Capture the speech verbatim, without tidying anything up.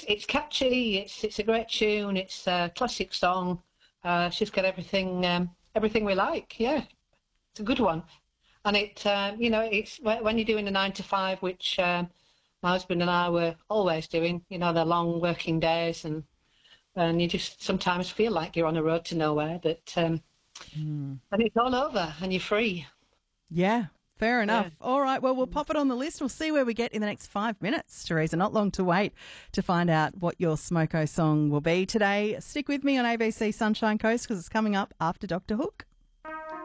it's it's catchy. It's it's a great tune. It's a classic song. Uh, she's got everything um, everything we like. Yeah, it's a good one. And it, uh, you know, it's when you're doing a nine to five, which um, my husband and I were always doing. You know, the long working days, and and you just sometimes feel like you're on a road to nowhere. But um, mm. and it's all over, and you're free. Yeah. Fair enough. Yeah. All right. Well, we'll pop it on the list. We'll see where we get in the next five minutes, Teresa. Not long to wait to find out what your Smoko song will be today. Stick with me on A B C Sunshine Coast because it's coming up after Doctor Hook.